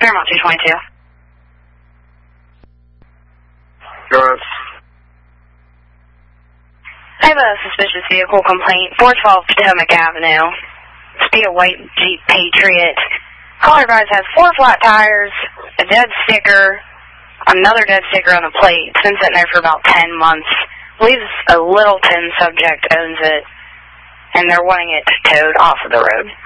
Paramount 222. Good. I have a suspicious vehicle complaint, 412 Potomac Avenue. It's be a white Jeep Patriot. Caller advised has 4 flat tires, a dead sticker, another dead sticker on the plate. It's been sitting there for about 10 months. Believes a Littleton subject owns it, and they're wanting it towed off of the road.